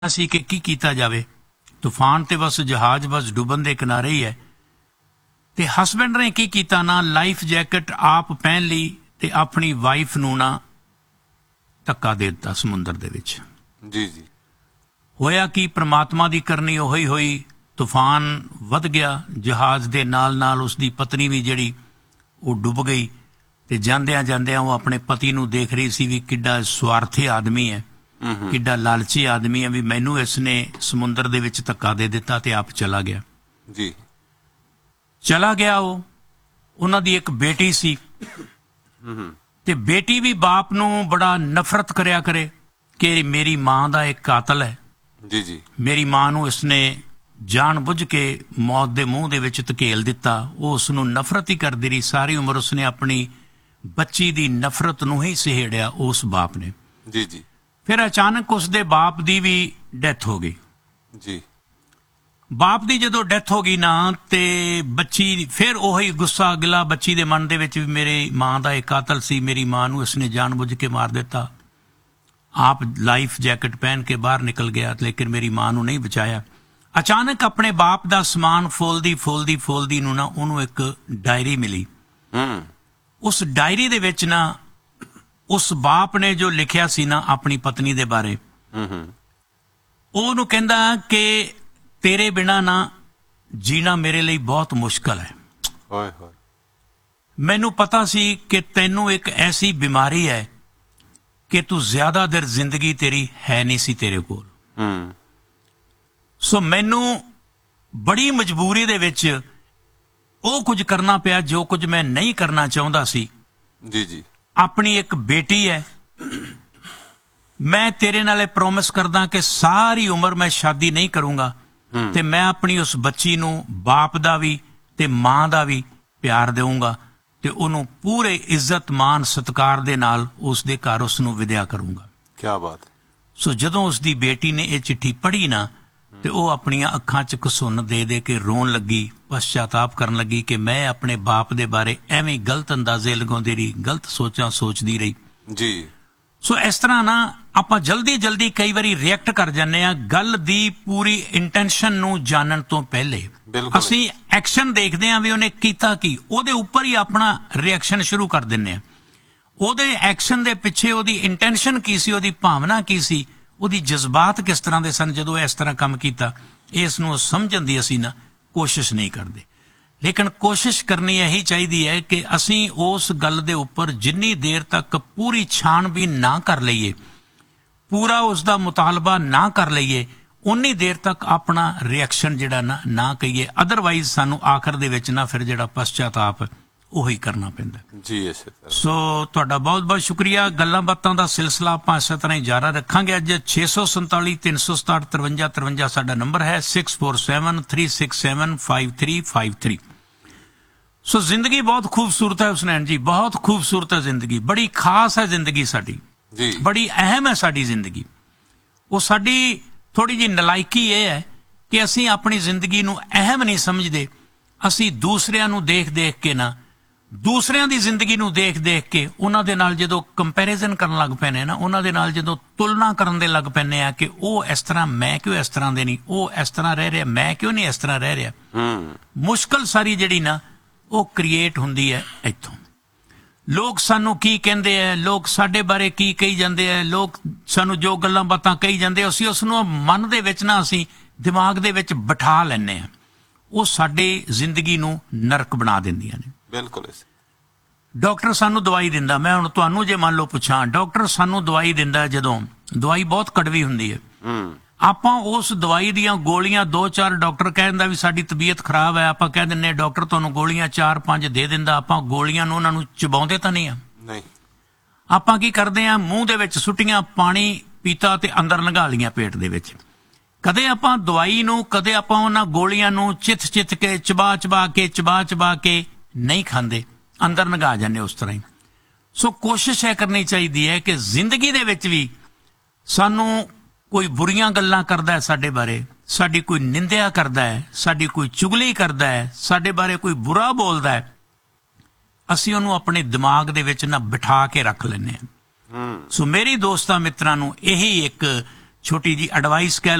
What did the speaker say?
ਸੀ ਕਿ ਕੀ ਕੀਤਾ ਜਾਵੇ। ਤੂਫਾਨ ਤੇ ਬਸ ਜਹਾਜ਼ ਬਸ ਡੁੱਬਣ ਦੇ ਕਿਨਾਰੇ ਹੀ ਹੈ। ਤੇ ਹਸਬੈਂਡ ਨੇ ਕੀ ਕੀਤਾ ਨਾ, ਲਾਈਫ ਜੈਕਟ ਆਪ ਪਹਿਨ ਲਈ ਤੇ ਆਪਣੀ ਵਾਈਫ ਨੂੰ ਨਾ ਧੱਕਾ ਦੇ ਦਿੱਤਾ ਸਮੁੰਦਰ ਦੇ ਵਿੱਚ। ਜੀ ਜੀ। ਹੋਇਆ ਕਿ ਪ੍ਰਮਾਤਮਾ ਦੀ ਕਰਨੀ ਉਹੀ ਹੋਈ, ਤੂਫਾਨ ਵੱਧ ਗਿਆ, ਜਹਾਜ਼ ਦੇ ਨਾਲ ਨਾਲ ਉਸਦੀ ਪਤਨੀ ਵੀ ਜਿਹੜੀ ਉਹ ਡੁੱਬ ਗਈ। ਤੇ ਜਾਂਦਿਆਂ ਜਾਂਦਿਆਂ ਉਹ ਆਪਣੇ ਪਤੀ ਨੂੰ ਦੇਖ ਰਹੀ ਸੀ ਵੀ ਕਿੱਡਾ ਸਵਾਰਥੀ ਆਦਮੀ ਹੈ, ਕਿੱਡਾ ਲਾਲਚੀ ਆਦਮੀ ਹੈ, ਵੀ ਮੈਨੂੰ ਇਸਨੇ ਸਮੁੰਦਰ ਦੇ ਵਿੱਚ ਧੱਕਾ ਦੇ ਦਿੱਤਾ ਤੇ ਆਪ ਚਲਾ ਗਿਆ। ਜੀ। ਚਲਾ ਗਿਆ। ਉਹਨਾਂ ਦੀ ਇੱਕ ਬੇਟੀ ਸੀ ਤੇ ਬੇਟੀ ਵੀ ਬਾਪ ਨੂੰ ਬੜਾ ਨਫ਼ਰਤ ਕਰਿਆ ਕਰੇ ਕਿ ਮੇਰੀ ਮਾਂ ਦਾ ਇੱਕ ਕਾਤਲ ਹੈ। ਜੀ ਜੀ। ਮੇਰੀ ਮਾਂ ਨੂੰ ਇਸਨੇ ਜਾਣ ਬੁੱਝ ਕੇ ਮੌਤ ਦੇ ਮੂੰਹ ਦੇ ਵਿੱਚ ਧਕੇਲ ਦਿੱਤਾ। ਉਹ ਉਸ ਨੂੰ ਨਫ਼ਰਤ ਹੀ ਕਰਦੀ ਰਹੀ ਸਾਰੀ ਉਮਰ। ਉਸਨੇ ਆਪਣੀ ਬੱਚੀ ਦੀ ਨਫ਼ਰਤ ਨੂੰ ਹੀ ਸਹੇੜਿਆ ਉਸ ਬਾਪ ਨੇ। ਜੀ ਜੀ। ਫਿਰ ਅਚਾਨਕ ਉਸਦੇ ਬਾਪ ਦੀ ਵੀ ਡੈਥ ਹੋ ਗਈ। ਜੀ। ਬਾਪ ਦੀ ਜਦੋਂ ਡੈਥ ਹੋ ਗਈ ਨਾ ਤੇ ਬੱਚੀ ਫਿਰ ਉਹੀ ਗੁੱਸਾ ਗਿਲਾ ਬੱਚੀ ਦੇ ਮਨ ਦੇ ਵਿੱਚ ਵੀ ਮੇਰੀ ਮਾਂ ਦਾ ਇੱਕ ਕਾਤਲ ਸੀ, ਮੇਰੀ ਮਾਂ ਨੂੰ ਇਸਨੇ ਜਾਣ ਬੁੱਝ ਕੇ ਮਾਰ ਦਿੱਤਾ। ਆਪ ਲਾਈਫ ਜੈਕਟ ਪਹਿਨ ਕੇ ਬਾਹਰ ਨਿਕਲ ਗਿਆ ਲੇਕਿਨ ਮੇਰੀ ਮਾਂ ਨੂੰ ਨਹੀਂ ਬਚਾਇਆ। ਅਚਾਨਕ ਆਪਣੇ ਬਾਪ ਦਾ ਸਮਾਨ ਫੋਲਦੀ ਨੂੰ ਨਾ ਉਹਨੂੰ ਇੱਕ ਡਾਇਰੀ ਮਿਲੀ। ਉਸ ਡਾਇਰੀ ਦੇ ਵਿੱਚ ਨਾ ਉਸ ਬਾਪ ਨੇ ਜੋ ਲਿਖਿਆ ਸੀ ਨਾ ਆਪਣੀ ਪਤਨੀ ਦੇ ਬਾਰੇ, ਉਹਨੂੰ ਕਹਿੰਦਾ ਕਿ ਤੇਰੇ ਬਿਨਾ ਨਾ ਜੀਣਾ ਮੇਰੇ ਲਈ ਬਹੁਤ ਮੁਸ਼ਕਲ ਹੈ। ਹੋਏ ਹੋਏ। ਮੈਨੂੰ ਪਤਾ ਸੀ ਕਿ ਤੈਨੂੰ ਇੱਕ ਐਸੀ ਬਿਮਾਰੀ ਹੈ ਕਿ ਤੂੰ ਜ਼ਿਆਦਾ ਦੇਰ ਜ਼ਿੰਦਗੀ ਤੇਰੀ ਹੈ ਨਹੀਂ ਸੀ ਤੇਰੇ ਕੋਲ। ਸੋ ਮੈਨੂੰ ਬੜੀ ਮਜਬੂਰੀ ਦੇ ਵਿੱਚ ਉਹ ਕੁਝ ਕਰਨਾ ਪਿਆ ਜੋ ਕੁਝ ਮੈਂ ਨਹੀਂ ਕਰਨਾ ਚਾਹੁੰਦਾ ਸੀ। ਜੀ ਜੀ। ਆਪਣੀ ਇੱਕ ਬੇਟੀ ਹੈ, ਮੈਂ ਤੇਰੇ ਨਾਲ ਇਹ ਪ੍ਰੋਮਿਸ ਕਰਦਾ ਕਿ ਸਾਰੀ ਉਮਰ ਮੈਂ ਸ਼ਾਦੀ ਨਹੀਂ ਕਰੂੰਗਾ ਤੇ ਮੈਂ ਆਪਣੀ ਉਸ ਬੱਚੀ ਨੂੰ ਬਾਪ ਦਾ ਵੀ ਤੇ ਮਾਂ ਦਾ ਵੀ ਪਿਆਰ ਦੇਵਾਂਗਾ ਤੇ ਉਹਨੂੰ ਪੂਰੇ ਇੱਜ਼ਤ ਮਾਨ ਸਤਿਕਾਰ ਦੇ ਨਾਲ ਉਸ ਦੇ ਘਰ ਉਸ ਨੂੰ ਵਿਦਿਆ ਕਰੂੰਗਾ। ਕੀ ਬਾਤ। ਸੋ ਜਦੋਂ ਉਸ ਦੀ ਬੇਟੀ ਨੇ ਇਹ ਚਿੱਠੀ ਪੜ੍ਹੀ ਨਾ ਤੇ ਉਹ ਆਪਣੀਆਂ ਅੱਖਾਂ 'ਚ ਘਸੁੰਨ ਦੇ ਦੇ ਕੇ ਰੋਣ ਲੱਗੀ, ਪਛਤਾਪ ਕਰਨ ਲੱਗੀ ਕਿ ਮੈਂ ਆਪਣੇ ਬਾਪ ਦੇ ਬਾਰੇ ਐਵੇਂ ਗਲਤ ਅੰਦਾਜ਼ੇ ਲਗਾਉਂਦੀ ਰਹੀ, ਗਲਤ ਸੋਚਾਂ ਸੋਚਦੀ ਰਹੀ। ਜੀ। ਸੋ ਇਸ ਤਰ੍ਹਾਂ ਨਾ ਆਪਾਂ ਜਲਦੀ ਕਈ ਵਾਰੀ ਰਿਐਕਟ ਕਰ ਜਾਂਦੇ ਆ ਗੱਲ ਦੀ ਪੂਰੀ ਇੰਟੈਂਸ਼ਨ ਨੂੰ ਜਾਣਨ ਤੋਂ ਪਹਿਲੇ। ਅਸੀਂ ਐਕਸ਼ਨ ਦੇਖਦੇ ਆ ਵੀ ਉਹਨੇ ਕੀਤਾ ਕੀ, ਉਹਦੇ ਉੱਪਰ ਹੀ ਆਪਣਾ ਰਿਐਕਸ਼ਨ ਸ਼ੁਰੂ ਕਰ ਦਿੰਦੇ ਆ। ਉਹਦੇ ਐਕਸ਼ਨ ਦੇ ਪਿੱਛੇ ਉਹਦੀ ਇੰਟੈਂਸ਼ਨ ਕੀ ਸੀ, ਉਹਦੀ ਭਾਵਨਾ ਕੀ ਸੀ, ਉਹਦੀ ਜਜ਼ਬਾਤ ਕਿਸ ਤਰ੍ਹਾਂ ਦੇ ਸਨ ਜਦੋਂ ਇਸ ਤਰ੍ਹਾਂ ਕੰਮ ਕੀਤਾ। ਇਸ ਨੂੰ ਸਮਝਣ ਦੀ ਅਸੀਂ ਨਾ ਕੋਸ਼ਿਸ਼ ਨਹੀਂ ਕਰਦੇ। ਲੇਕਿਨ ਕੋਸ਼ਿਸ਼ ਕਰਨੀ ਇਹੀ ਚਾਹੀਦੀ ਹੈ ਕਿ ਅਸੀਂ ਉਸ ਗੱਲ ਦੇ ਉੱਪਰ ਜਿੰਨੀ ਦੇਰ ਤੱਕ ਪੂਰੀ ਛਾਣਬੀਨ ਨਾ ਕਰ ਲਈਏ, ਪੂਰਾ ਉਸ ਦਾ ਮੁਤਾਲਬਾ ਨਾ ਕਰ ਲਈਏ, ਉਨੀ ਦੇਰ ਤੱਕ ਆਪਣਾ ਰਿਐਕਸ਼ਨ ਜਿਹੜਾ ਨਾ ਕਹੀਏ। ਅਦਰਵਾਈਜ਼ ਸਾਨੂੰ ਆਖਰ ਦੇ ਵਿੱਚ ਨਾ ਫਿਰ ਜਿਹੜਾ ਪਛਤਾਪ ਉਹੀ ਕਰਨਾ ਪੈਂਦਾ। ਜੀ। ਸੋ ਤੁਹਾਡਾ ਬਹੁਤ ਬਹੁਤ ਸ਼ੁਕਰੀਆ। ਗੱਲਾਂ ਬਾਤਾਂ ਦਾ ਸਿਲਸਿਲਾ ਆਪਾਂ ਇਸੇ ਤਰ੍ਹਾਂ ਹੀ ਜਾਰੀ ਰੱਖਾਂਗੇ। ਅੱਜ 647 367 53 53 ਸਾਡਾ ਨੰਬਰ ਹੈ, 647 367 5353। ਸੋ ਜ਼ਿੰਦਗੀ ਬਹੁਤ ਖੂਬਸੂਰਤ ਹੈ ਹੁਸਨੈਨ ਜੀ, ਬਹੁਤ ਖੂਬਸੂਰਤ ਹੈ ਜ਼ਿੰਦਗੀ, ਬੜੀ ਖਾਸ ਹੈ ਜ਼ਿੰਦਗੀ ਸਾਡੀ ਜੀ, ਬੜੀ ਅਹਿਮ ਹੈ ਸਾਡੀ ਜ਼ਿੰਦਗੀ। ਉਹ ਸਾਡੀ ਥੋੜੀ ਜਿਹੀ ਨਲਾਇਕੀ ਇਹ ਹੈ ਕਿ ਅਸੀਂ ਆਪਣੀ ਜ਼ਿੰਦਗੀ ਨੂੰ ਅਹਿਮ ਨਹੀਂ ਸਮਝਦੇ। ਅਸੀਂ ਦੂਸਰਿਆਂ ਨੂੰ ਦੇਖ ਦੇਖ ਕੇ ਨਾ, ਦੂਸਰਿਆਂ ਦੀ ਜ਼ਿੰਦਗੀ ਨੂੰ ਦੇਖ ਦੇਖ ਕੇ ਉਹਨਾਂ ਦੇ ਨਾਲ ਜਦੋਂ ਕੰਪੈਰੀਜ਼ਨ ਕਰਨ ਲੱਗ ਪੈਨੇ ਨਾ, ਉਹਨਾਂ ਦੇ ਨਾਲ ਜਦੋਂ ਤੁਲਨਾ ਕਰਨ ਦੇ ਲੱਗ ਪੈਨੇ ਆ ਕਿ ਉਹ ਇਸ ਤਰ੍ਹਾਂ, ਮੈਂ ਕਿਉਂ ਇਸ ਤਰ੍ਹਾਂ ਦੇ ਨਹੀਂ, ਉਹ ਇਸ ਤਰ੍ਹਾਂ ਰਹਿ ਰਿਹਾ, ਮੈਂ ਕਿਉਂ ਨਹੀਂ ਇਸ ਤਰ੍ਹਾਂ ਰਹਿ ਰਿਹਾ। ਮੁਸ਼ਕਲ ਸਾਰੀ ਜਿਹੜੀ ਨਾ ਉਹ ਕ੍ਰੀਏਟ ਹੁੰਦੀ ਹੈ ਇੱਥੋਂ। ਲੋਕ ਸਾਨੂੰ ਕੀ ਕਹਿੰਦੇ ਹੈ, ਲੋਕ ਸਾਡੇ ਬਾਰੇ ਕੀ ਕਹੀ ਜਾਂਦੇ ਹੈ, ਲੋਕ ਸਾਨੂੰ ਜੋ ਗੱਲਾਂ ਬਾਤਾਂ ਕਹੀ ਜਾਂਦੇ, ਅਸੀਂ ਉਸ ਨੂੰ ਮਨ ਦੇ ਵਿੱਚ ਨਾ, ਅਸੀਂ ਦਿਮਾਗ ਦੇ ਵਿੱਚ ਬਿਠਾ ਲੈਂਦੇ ਹਾਂ। ਉਹ ਸਾਡੀ ਜ਼ਿੰਦਗੀ ਨੂੰ ਨਰਕ ਬਣਾ ਦਿੰਦੀਆਂ ਨੇ। ਬਿਲਕੁਲ। ਡਾਕਟਰ ਸਾਨੂੰ ਦਵਾਈ ਦਿੰਦਾ, ਮੈਂ ਹੁਣ ਤੁਹਾਨੂੰ ਜੇ ਮੰਨ ਲਓ ਪੁੱਛਾਂ, ਡਾਕਟਰ ਸਾਨੂੰ ਦਵਾਈ ਦਿੰਦਾ, ਜਦੋਂ ਦਵਾਈ ਬਹੁਤ ਕੜਵੀ ਹੁੰਦੀ ਹੈ, ਆਪਾਂ ਉਸ ਦਵਾਈ ਦੀਆਂ ਗੋਲੀਆਂ 2-4, ਡਾਕਟਰ ਕਹਿ ਦਿੰਦਾ ਵੀ ਸਾਡੀ ਤਬੀਅਤ ਖਰਾਬ ਹੈ, ਆਪਾਂ ਕਹਿ ਦਿੰਦੇ ਡਾਕਟਰ ਤੁਹਾਨੂੰ ਗੋਲੀਆਂ 4-5 ਦੇ ਦਿੰਦਾ, ਆਪਾਂ ਗੋਲੀਆਂ ਨੂੰ ਉਹਨਾਂ ਨੂੰ ਚਬਾਉਂਦੇ ਤਾਂ ਨਹੀਂ ਆ। ਨਹੀਂ। ਆਪਾਂ ਕੀ ਕਰਦੇ ਆ, ਮੂੰਹ ਦੇ ਵਿੱਚ ਸੁੱਟੀਆਂ, ਪਾਣੀ ਪੀਤਾ ਤੇ ਅੰਦਰ ਲੰਘਾ ਲੀਆਂ ਪੇਟ ਦੇ ਵਿੱਚ। ਕਦੇ ਆਪਾਂ ਦਵਾਈ ਨੂੰ, ਕਦੇ ਆਪਾਂ ਉਹਨਾਂ ਗੋਲੀਆਂ ਨੂੰ ਚਿੱਥ ਕੇ ਚਬਾ ਕੇ ਨਹੀਂ ਖਾਂਦੇ, ਅੰਦਰ ਲੰਘਾ ਜਾਂਦੇ ਉਸ ਤਰ੍ਹਾਂ ਹੀ। ਸੋ ਕੋਸ਼ਿਸ਼ ਇਹ ਕਰਨੀ ਚਾਹੀਦੀ ਹੈ ਕਿ ਜ਼ਿੰਦਗੀ ਦੇ ਵਿੱਚ ਵੀ ਸਾਨੂੰ ਕੋਈ ਬੁਰੀਆਂ ਗੱਲਾਂ ਕਰਦਾ ਹੈ ਸਾਡੇ ਬਾਰੇ, ਸਾਡੀ ਕੋਈ ਨਿੰਦਿਆ ਕਰਦਾ ਹੈ, ਸਾਡੀ ਕੋਈ ਚੁਗਲੀ ਕਰਦਾ ਹੈ, ਸਾਡੇ ਬਾਰੇ ਕੋਈ ਬੁਰਾ ਬੋਲਦਾ ਹੈ, ਅਸੀਂ ਉਹਨੂੰ ਆਪਣੇ ਦਿਮਾਗ ਦੇ ਵਿੱਚ ਨਾ ਬਿਠਾ ਕੇ ਰੱਖ ਲੈਂਦੇ ਹਾਂ। ਸੋ ਮੇਰੀ ਦੋਸਤਾਂ ਮਿੱਤਰਾਂ ਨੂੰ ਇਹੀ ਇੱਕ ਛੋਟੀ ਜੀ ਐਡਵਾਈਸ ਕਹਿ